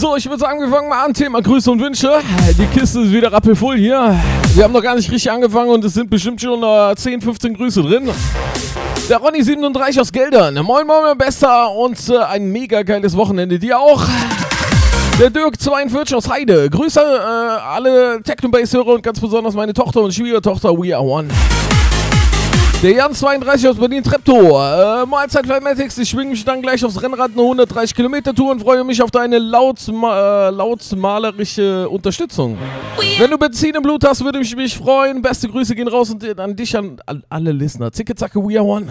So, ich würde sagen, wir fangen mal an. Thema Grüße und Wünsche. Die Kiste ist wieder rappelvoll hier. Wir haben noch gar nicht richtig angefangen und es sind bestimmt schon 10, 15 Grüße drin. Der Ronny37 aus Geldern. Moin, moin, mein Bester. Und ein mega geiles Wochenende. Dir auch. Der Dirk42 aus Heide. Grüße alle Techno-Bass-Hörer und ganz besonders meine Tochter und Schwiegertochter. We are one. Der Jan32 aus Berlin-Treptow. Mahlzeit Flatmatics, ich schwinge mich dann gleich aufs Rennrad eine 130 Kilometer Tour und freue mich auf deine lautmalerische Unterstützung. Wenn du Benzin im Blut hast, würde ich mich freuen. Beste Grüße gehen raus und an dich, an alle Listener. Zicke, zacke, we are one.